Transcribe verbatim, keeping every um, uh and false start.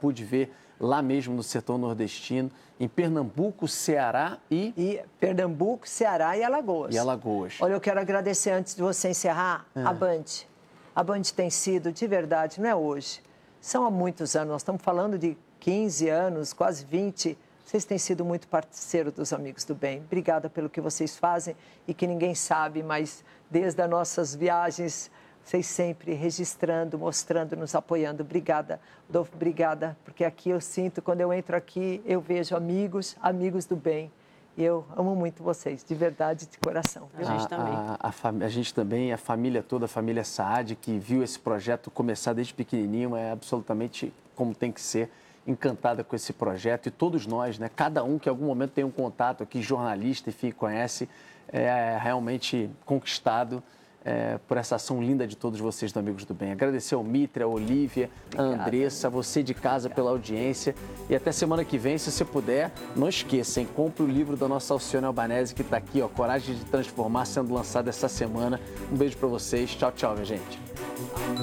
pude ver lá mesmo no setor nordestino, em Pernambuco, Ceará e... E Pernambuco, Ceará e Alagoas. E Alagoas. Olha, eu quero agradecer, antes de você encerrar, é. a Band. A Band tem sido, de verdade, não é hoje, são há muitos anos, nós estamos falando de quinze anos, quase vinte. Vocês têm sido muito parceiro dos Amigos do Bem. Obrigada pelo que vocês fazem e que ninguém sabe, mas desde as nossas viagens, vocês sempre registrando, mostrando, nos apoiando. Obrigada, Adolfo, obrigada, porque aqui eu sinto, quando eu entro aqui, eu vejo amigos, amigos do bem. E eu amo muito vocês, de verdade, de coração. A gente também. A, a, a, a gente também, a família toda, a família Saad, que viu esse projeto começar desde pequenininho, é absolutamente como tem que ser, encantada com esse projeto. E todos nós, né, cada um que em algum momento tem um contato aqui, jornalista, enfim, conhece, é realmente conquistado é, por essa ação linda de todos vocês do Amigos do Bem. Agradecer ao Mitra, a Olívia, a Andressa, você de casa pela audiência. E até semana que vem, se você puder, não esqueça, hein? Compre o livro da nossa Alcione Albanese, que está aqui, ó, Coragem de Transformar, sendo lançado essa semana. Um beijo para vocês. Tchau, tchau, minha gente.